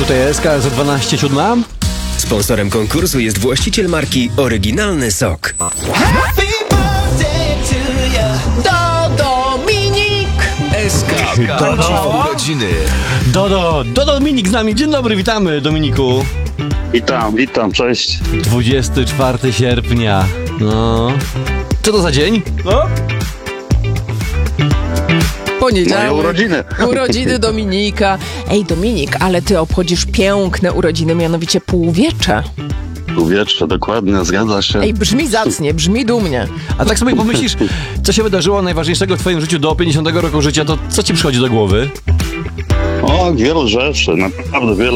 Tutaj SK za 12:07. Sponsorem konkursu jest właściciel marki Oryginalny Sok. Dominik! SK kończy urodziny. Dodo Dominik z nami. Dzień dobry, witamy Dominiku. Witam, cześć. 24 sierpnia. No. Co to za dzień? No. Poniedziałek. Moje urodziny. Urodziny Dominika. Ej, Dominik, ale ty obchodzisz piękne urodziny, mianowicie półwiecze. Powietrze, dokładnie, zgadza się. Ej, brzmi zacnie, brzmi dumnie. A tak sobie pomyślisz, co się wydarzyło najważniejszego w twoim życiu do 50 roku życia, to co ci przychodzi do głowy? O, wielu rzeczy, naprawdę wiele